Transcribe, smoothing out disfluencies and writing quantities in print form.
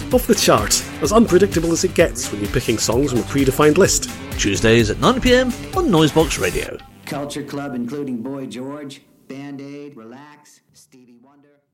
Off the Chart, as unpredictable as it gets when you're picking songs from a predefined list. Tuesdays at 9pm on Noisebox Radio. Culture Club, including Boy George, Band-Aid, Relax, Stevie Wonder.